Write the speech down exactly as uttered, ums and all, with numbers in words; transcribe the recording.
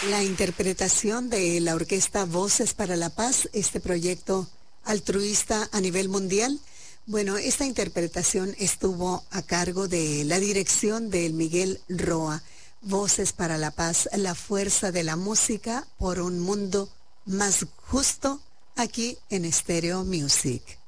La interpretación de la orquesta Voces para la Paz, este proyecto altruista a nivel mundial. Bueno, esta interpretación estuvo a cargo de la dirección de Miguel Roa. Voces para la Paz, la fuerza de la música por un mundo más justo, aquí en Stereo Music.